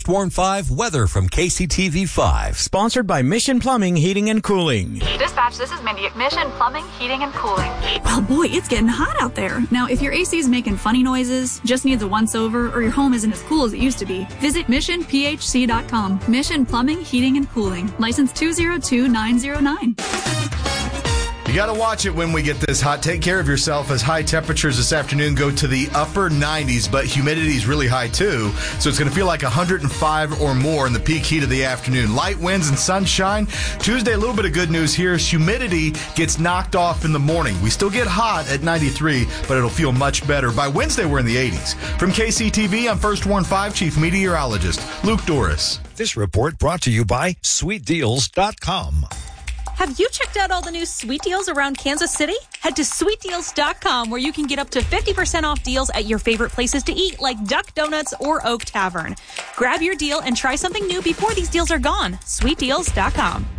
Warn 5 weather from KCTV 5. Sponsored by Mission Plumbing, Heating and Cooling. Dispatch, this is Mindy at Mission Plumbing, Heating and Cooling. Well, boy, it's getting hot out there. Now, if your AC is making funny noises, just needs a once-over, or your home isn't as cool as it used to be, visit MissionPHC.com. Mission Plumbing, Heating and Cooling. License 202909. You got to watch it when we get this hot. Take care of yourself as high temperatures this afternoon go to the upper 90s, but humidity is really high too. So it's going to feel like 105 or more in the peak heat of the afternoon. Light winds and sunshine. Tuesday, a little bit of good news here. Humidity gets knocked off in the morning. We still get hot at 93, but it'll feel much better. By Wednesday, we're in the 80s. From KCTV, I'm First Warn 5 Chief Meteorologist Luke Doris. This report brought to you by SweetDeals.com. Have you checked out all the new sweet deals around Kansas City? Head to sweetdeals.com where you can get up to 50% off deals at your favorite places to eat like Duck Donuts or Oak Tavern. Grab your deal and try something new before these deals are gone. Sweetdeals.com.